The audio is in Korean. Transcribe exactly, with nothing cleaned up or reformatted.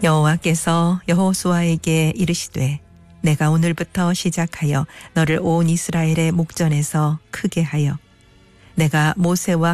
여호와께서 여호수아에게 이르시되 내가 오늘부터 시작하여 너를 온 이스라엘의 목전에서 크게 하여 내가 모세와